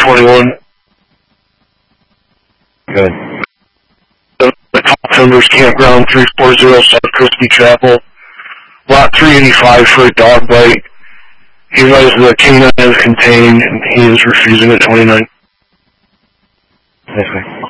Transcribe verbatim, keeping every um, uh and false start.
twenty-one. Good. The, the Top Timbers Campground, three forty South Christie Chapel. Lot three eighty-five for a dog bite. He realized the canine is contained, and he is refusing at twenty-nine. Yes, sir.